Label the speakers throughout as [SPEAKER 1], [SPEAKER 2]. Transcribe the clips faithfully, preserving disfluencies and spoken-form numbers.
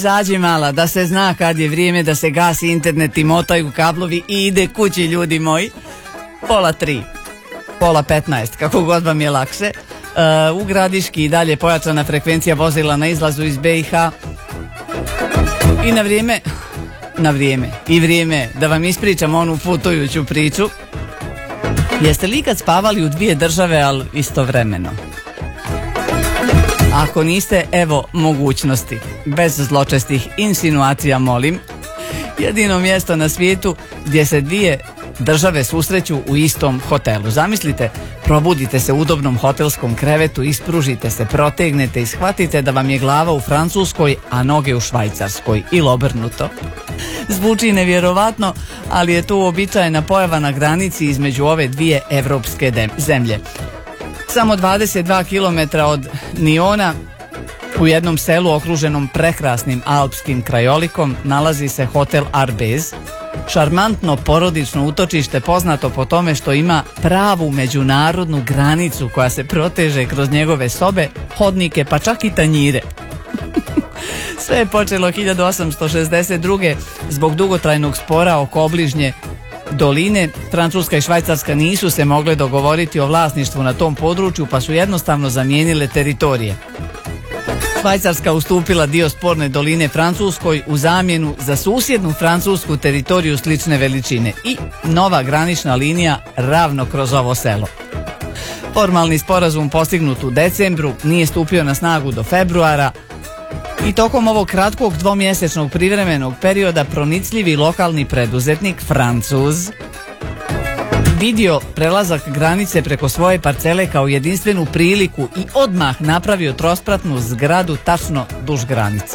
[SPEAKER 1] izađi mala, da se zna kad je vrijeme da se gasi internet i motaju kablovi i ide kući, ljudi moji. Pola tri, pola petnaest, kako god vam je lakše. Uh, u Gradiški i dalje pojačana frekvencija vozila na izlazu iz B i H. I na vrijeme, na vrijeme, i vrijeme da vam ispričam onu putujuću priču. Jeste li ikad spavali u dvije države, ali istovremeno? Ako niste, evo mogućnosti. Bez zločestih insinuacija, molim. Jedino mjesto na svijetu gdje se dvije države susreću u istom hotelu. Zamislite, probudite se u udobnom hotelskom krevetu, ispružite se, protegnete i shvatite da vam je glava u Francuskoj, a noge u Švajcarskoj, ili obrnuto. Zvuči nevjerovatno, ali je to uobičajena pojava na granici između ove dvije evropske zemlje. Samo dvadeset dva kilometra od Niona, u jednom selu okruženom prekrasnim alpskim krajolikom, nalazi se hotel Arbez. Šarmantno porodično utočište poznato po tome što ima pravu međunarodnu granicu koja se proteže kroz njegove sobe, hodnike pa čak i tanjire. Sve je počelo hiljadu osamsto šezdeset druge zbog dugotrajnog spora oko obližnje doline. Francuska i Švajcarska nisu se mogle dogovoriti o vlasništvu na tom području, pa su jednostavno zamijenile teritorije. Švajcarska ustupila dio sporne doline Francuskoj u zamjenu za susjednu francusku teritoriju slične veličine i nova granična linija ravno kroz ovo selo. Formalni sporazum postignut u decembru nije stupio na snagu do februara i tokom ovog kratkog dvomjesečnog privremenog perioda pronicljivi lokalni preduzetnik Francuz vidio prelazak granice preko svoje parcele kao jedinstvenu priliku i odmah napravio trospratnu zgradu tačno duž granice.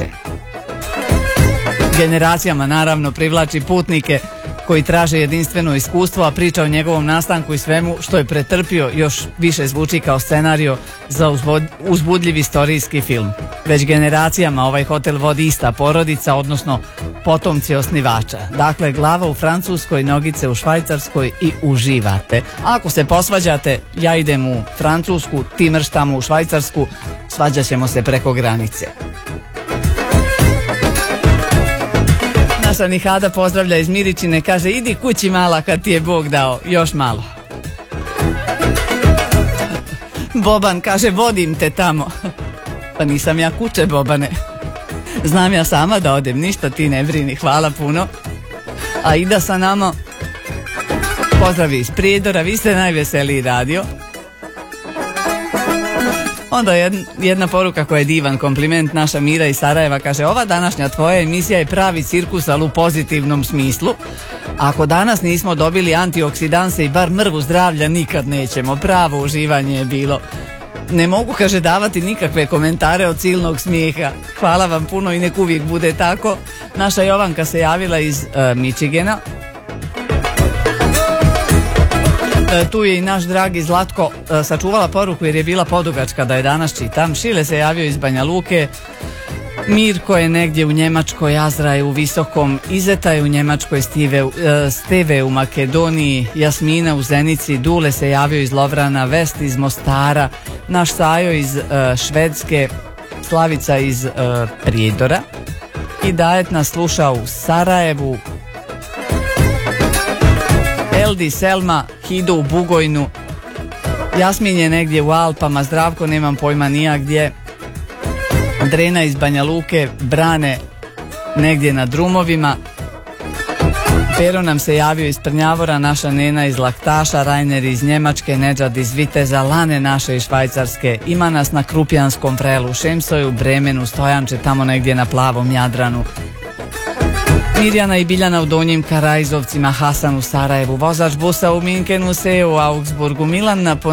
[SPEAKER 1] Generacijama naravno privlači putnike koji traže jedinstveno iskustvo, a priča o njegovom nastanku i svemu što je pretrpio još više zvuči kao scenario za uzbudljiv istorijski film. Već generacijama ovaj hotel vodi ista porodica, odnosno potomci osnivača. Dakle, glava u Francuskoj, nogice u Švajcarskoj i uživate. Ako se posvađate, ja idem u Francusku, ti mrš tamo u Švajcarsku, svađat ćemo se preko granice. Naša Nihada pozdravlja iz Miričine, kaže idi kući mala kad ti je Bog dao, još malo. Boban kaže vodim te tamo. Pa nisam ja kuće, Bobane. Znam ja sama da odem, ništa ti ne brini, hvala puno. A Ida sa nama, pozdravi iz Prijedora, vi ste najveseliji radio. Onda jedna, jedna poruka koja je divan kompliment, naša Mira iz Sarajeva kaže ova današnja tvoja emisija je pravi cirkus, ali u pozitivnom smislu. Ako danas nismo dobili antioksidanse i bar mrvu zdravlja, nikad nećemo, pravo uživanje je bilo. Ne mogu, kaže, davati nikakve komentare od silnog smijeha. Hvala vam puno i nek uvijek bude tako. Naša Jovanka se javila iz uh, Michigana. Uh, tu je i naš dragi Zlatko uh, sačuvala poruku jer je bila podugačka da je danas čitam. Šile se javio iz Banja Luke. Mirko je negdje u Njemačkoj, Azra je u Visokom, Izeta je u Njemačkoj, Steve, uh, Steve u Makedoniji, Jasmina u Zenici, Dule se javio iz Lovrana, Vest iz Mostara, naš Sajo iz uh, Švedske, Slavica iz uh, Prijedora i Dajet nas sluša u Sarajevu, Eldi, Selma, Hido u Bugojnu, Jasmin je negdje u Alpama, Zdravko nemam pojma nija gdje, Drena iz Banja Luke, Brane negdje na drumovima, Pero nam se javio iz Trnjavora, naša Nena iz Laktaša, Rajner iz Njemačke, Nedžad iz Viteza, Lane naše iz Švajcarske, ima nas na Krupjanskom prelu, Šemsoju, Bremenu, Stojanče tamo negdje na plavom Jadranu, Mirjana i Biljana u Donjim Karajzovcima, Hasan u Sarajevu, vozač busa u Minkenu, Seo u Augsburgu, Milan na